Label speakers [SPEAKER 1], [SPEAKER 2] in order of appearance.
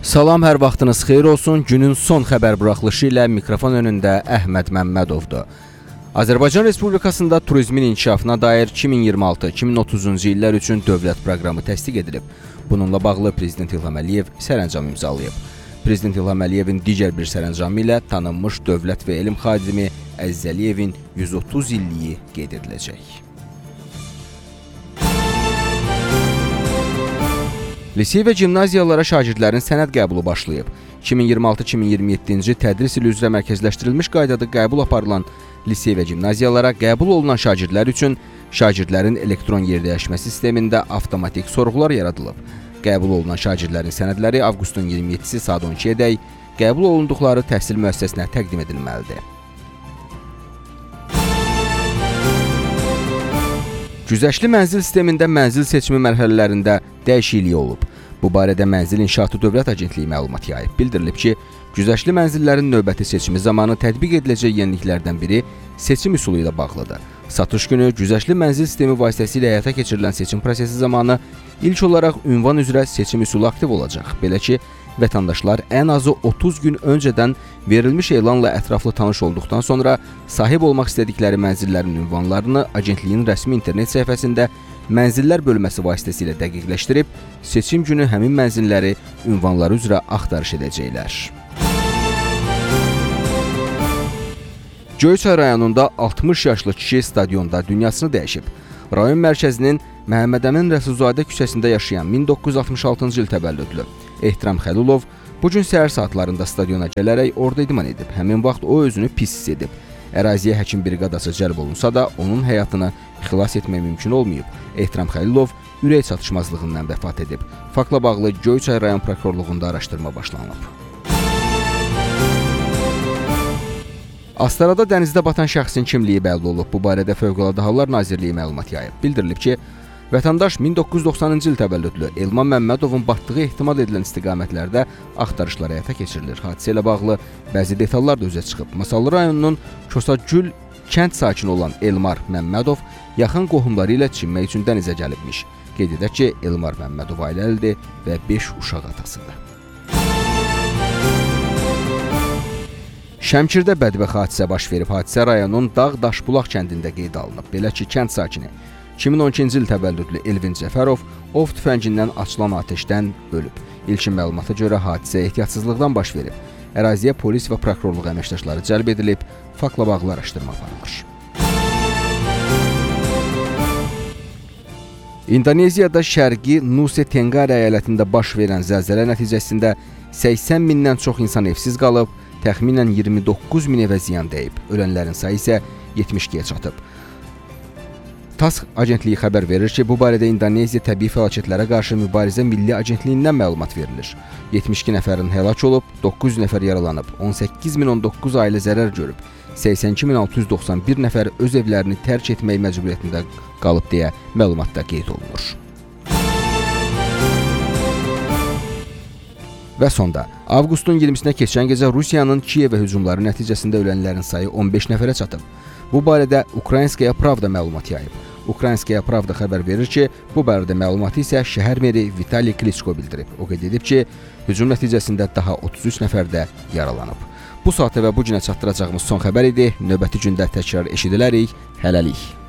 [SPEAKER 1] Salam, hər vaxtınız xeyir olsun. Günün son xəbər buraxılışı ilə mikrofon önündə Əhməd Məmmədovdur. Azərbaycan Respublikasında turizmin inkişafına dair 2026-2030-cu illər üçün dövlət proqramı təsdiq edilib. Bununla bağlı Prezident İlham Əliyev sərəncam imzalayıb. Prezident İlham Əliyevin digər bir sərəncamı ilə tanınmış dövlət və elm xadimi Əziz Əliyevin 130 illiyi qeyd ediləcək. Lisey və gimnaziyalara şagirdlərin sənəd qəbulu başlayıb. 2026-2027-ci tədris ili üzrə mərkəzləşdirilmiş qaydada qəbul aparılan lisey və gimnaziyalara qəbul olunan şagirdlər üçün şagirdlərin elektron yerdəyişmə sistemində avtomatik sorğular yaradılıb. Qəbul olunan şagirdlərin sənədləri avqustun 27-si saat 12-ədək qəbul olunduqları təhsil müəssisəsinə təqdim edilməlidir. Güzəştli mənzil sistemində mənzil seçimi mərhələlərində dəyişiklik olub. Bu barədə Mənzil İnşaatı Dövlət Agentliyi məlumat yayıb. Bildirilib ki, güzəştli mənzillərin növbəti seçimi zamanı tətbiq ediləcək yeniliklərdən biri seçim üsulu ilə bağlıdır. Satış günü güzəştli mənzil sistemi vasitəsilə həyata keçirilən seçim prosesi zamanı ilk olaraq ünvan üzrə seçim üsulu aktiv olacaq. Belə ki, vətəndaşlar ən azı 30 gün öncədən verilmiş elanla ətraflı tanış olduqdan sonra sahib olmaq istədikləri mənzillərin ünvanlarını agentliyin rəsmi internet səhifəsində mənzillər bölməsi vasitəsilə dəqiqləşdirib, seçim günü həmin mənzilləri ünvanları üzrə axtarış edəcəklər. Göyçay rayonunda 60 yaşlı kişi stadionda dünyasını dəyişib. Rayon mərkəzinin Məhəmməd Əmin Rəsulzadə küçəsində yaşayan 1966-cı il təvəllüdlü Ehtiram Xəlilov bu gün səhər saatlarında stadiona gələrək orada idman edib. Həmin vaxt o özünü pis hiss edib. Əraziyə həkim briqadası cəlb olunsa da onun həyatını xilas etmək mümkün olmayıb. Ehtiram Xəlilov ürək çatışmazlığından vəfat edib. Faktla bağlı Göyçay rayon prokurorluğunda araşdırma başlanıb. Astarada dənizdə batan şəxsin kimliyi bəlli olub. Bu barədə Fövqəladə Hallar Nazirliyi məlumat yayıb. Bildirilib ki, vətəndaş 1990-cı il təvəllüdlü Elman Məmmədovun batdığı ehtimal edilən istiqamətlərdə axtarışlar həyata keçirilir. Hadisə ilə bağlı bəzi detallar da üzə çıxıb. Masallı rayonunun Kosagül kənd sakini olan Elmar Məmmədov yaxın qohumları ilə çimmək üçün dənizə gəlibmiş. Qeyd edək ki, Elmar Məmmədov ailəlidir və 5 uşaq atasıdır. Şəmkirdə bədbəxt hadisə baş verib. Hadisə rayonun Dağ-Daşbulaq kəndində qeyd alınıb. Belə ki, kənd sakini 2012-ci il təvəllüdlü Elvin Cəfərov ov tüfəngindən açılan atəşdən ölüb. İlkin məlumata görə hadisə ehtiyatsızlıqdan baş verib. Əraziyə polis və prokurorluq əməkdaşları cəlb edilib, faktla bağlı araşdırma aparılır. İndoneziyada şərqi Nusa Tenggara əyalətində baş verən zəlzələ nəticəsində 80 mindən çox insan evsiz qalıb, təxminən 29 min evə ziyan dəyib. Ölənlərin sayı isə 72-yə çatıb. TASS agentliyi xəbər verir ki, bu barədə İndoneziya Təbii Fəlakətlərə Qarşı Mübarizə Milli Agentliyindən məlumat verilir. 72 nəfərin həlak olub, 900 nəfər yaralanıb, 18.019 ailə zərər görüb, 82.691 nəfər öz evlərini tərk etmək məcburiyyətində qalıb deyə məlumatda qeyd olunur. Və sonda, avqustun 20-sinə keçən gecə Rusiyanın Kiyevə hücumları nəticəsində ölənlərin sayı 15 nəfərə çatıb. Bu barədə Ukraynskaya Pravda məlumat yayıb. Ukraynskaya Pravda xəbər verir ki, bu barədə məlumatı isə şəhər meri Vitaliy Klitschko bildirib. O qeyd edib ki, hücum nəticəsində daha 33 nəfər də yaralanıb. Bu saata və bu günə çatdıracağımız son xəbər idi. Növbəti gündə təkrar eşidilərik. Hələlik.